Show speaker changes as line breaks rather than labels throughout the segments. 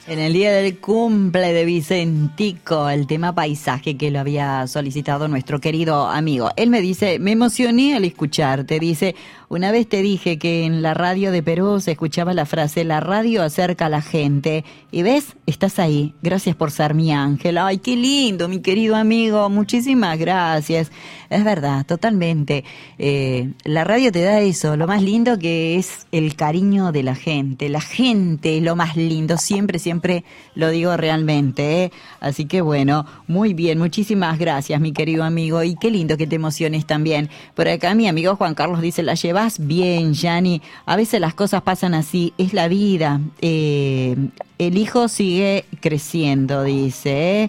En el día del cumple de Vicentico, el tema paisaje que lo había solicitado nuestro querido amigo. Él me dice, me emocioné al escucharte, dice, una vez te dije que en la radio de Perú se escuchaba la frase, la radio acerca a la gente. Y ves, estás ahí, gracias por ser mi ángel. Ay, qué lindo, mi querido amigo, muchísimas gracias. Es verdad, totalmente. La radio te da eso, lo más lindo que es el cariño de la gente, lo más lindo, siempre lo digo realmente, ¿eh? Así que bueno, muy bien, muchísimas gracias, mi querido amigo, y qué lindo que te emociones también. Por acá mi amigo Juan Carlos dice, la llevas bien, Yani, a veces las cosas pasan así, es la vida, el hijo sigue creciendo, dice,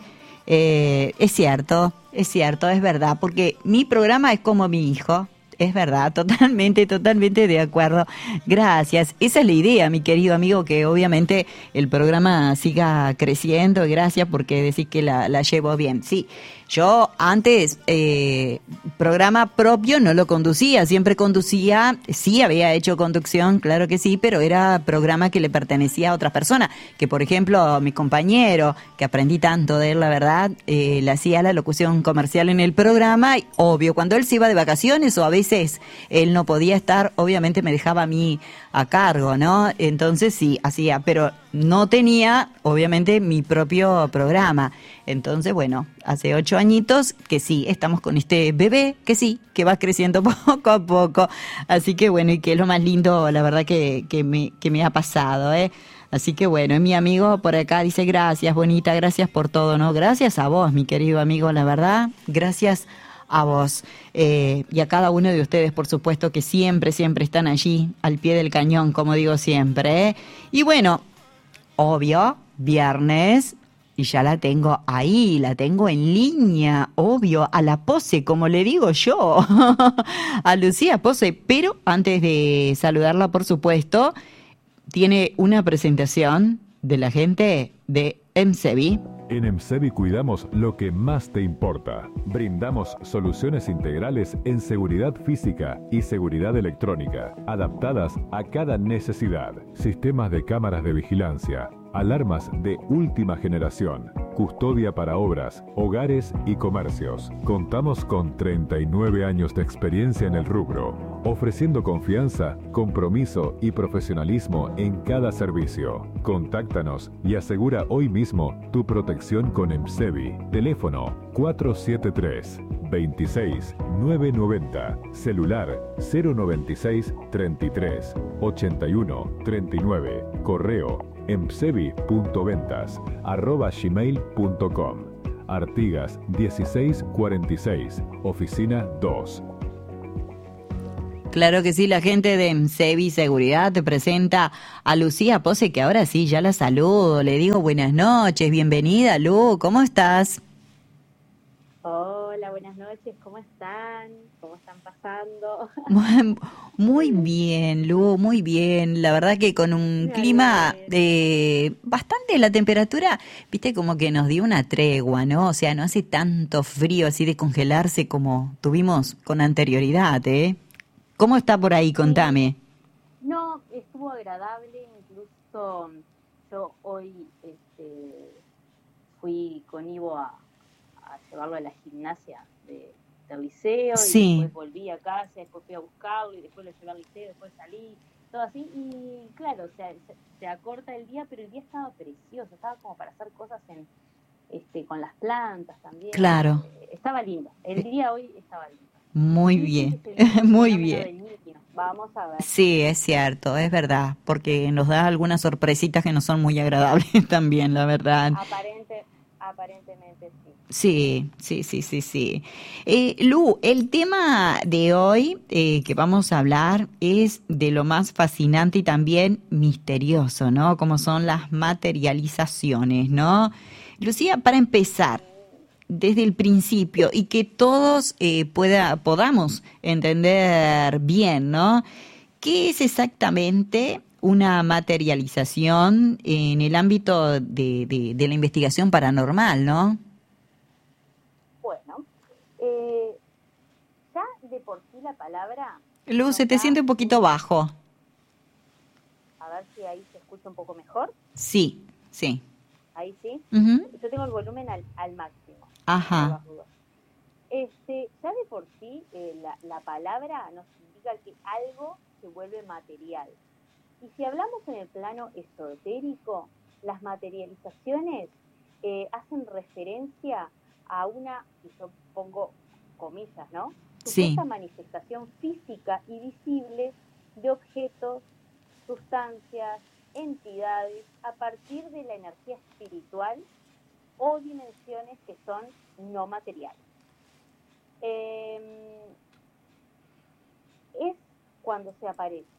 es cierto, es verdad, porque mi programa es como mi hijo. Es verdad, totalmente de acuerdo. Gracias. Esa es la idea, mi querido amigo, que obviamente el programa siga creciendo. Gracias porque decís que la llevo bien. Sí, yo antes programa propio no lo conducía, siempre conducía, sí había hecho conducción, claro que sí, pero era programa que le pertenecía a otras personas, que por ejemplo mi compañero, que aprendí tanto de él, la verdad, le hacía la locución comercial en el programa, y, obvio, cuando él se iba de vacaciones o a veces él no podía estar, obviamente me dejaba a mí a cargo, ¿no? Entonces sí, hacía, pero no tenía, obviamente, mi propio programa. Entonces, bueno, hace 8 añitos que sí, estamos con este bebé, que sí, que va creciendo poco a poco. Así que bueno, y que es lo más lindo, la verdad, que me ha pasado, ¿eh? Así que bueno, y mi amigo por acá dice, gracias, bonita, gracias por todo, ¿no? Gracias a vos, mi querido amigo, la verdad, gracias a vos y a cada uno de ustedes, por supuesto, que siempre están allí, al pie del cañón, como digo siempre, ¿eh? Y bueno, obvio, viernes, y ya la tengo ahí, la tengo en línea, obvio, a la Pose, como le digo yo, a Lucía Pose, pero antes de saludarla, por supuesto, tiene una presentación de la gente de MSEBI.
En MSEBI cuidamos lo que más te importa. Brindamos soluciones integrales en seguridad física y seguridad electrónica, adaptadas a cada necesidad. Sistemas de cámaras de vigilancia, alarmas de última generación, custodia para obras, hogares y comercios. Contamos con 39 años de experiencia en el rubro, ofreciendo confianza, compromiso y profesionalismo en cada servicio. Contáctanos y asegura hoy mismo tu protección con MSEBI. Teléfono 473 26 990, celular 096 33 81 39, correo msebi.ventas@gmail.com. Artigas 1646, oficina 2.
Claro que sí, la gente de MSEBI Seguridad te presenta a Lucía Pose, que ahora sí, ya la saludo, le digo buenas noches, bienvenida Lu, ¿cómo estás?
Hola, buenas noches, ¿cómo están? ¿Cómo están pasando?
Muy bien, Lu, muy bien. La verdad que con un clima bastante, la temperatura, viste, como que nos dio una tregua, ¿no? O sea, no hace tanto frío así de congelarse como tuvimos con anterioridad, ¿eh? ¿Cómo está por ahí? Contame.
No, estuvo agradable, incluso yo hoy fui con Ivo a llevarlo a la gimnasia del liceo,
sí.
Y después volví a casa, después fui a buscarlo y después lo llevé al liceo, después salí, todo así, y claro, o sea, se acorta el día, pero el día estaba precioso, estaba como para hacer cosas con las plantas también.
Claro.
Estaba lindo, el día hoy estaba lindo.
Muy bien, muy bien.
Vamos a ver.
Sí, es cierto, es verdad, porque nos da algunas sorpresitas que no son muy agradables también, la verdad.
Aparentemente sí.
Lu, el tema de hoy que vamos a hablar es de lo más fascinante y también misterioso, ¿no? Como son las materializaciones, ¿no? Lucía, para empezar, desde el principio y que todos podamos entender bien, ¿no? ¿Qué es exactamente una materialización en el ámbito de la investigación paranormal, no?
Bueno, ya de por sí la palabra...
Luz, se te siente un poquito bajo.
A ver si ahí se escucha un poco mejor.
Sí, sí.
ahí sí.
Ujú.
Yo tengo el volumen al máximo.
Ajá.
Por las dudas. Ya de por sí la palabra nos indica que algo se vuelve material. Y si hablamos en el plano esotérico, las materializaciones hacen referencia a una, y yo pongo comillas, ¿no?
Sí.
Supuesta manifestación física y visible de objetos, sustancias, entidades, a partir de la energía espiritual o dimensiones que son no materiales. Es cuando se aparece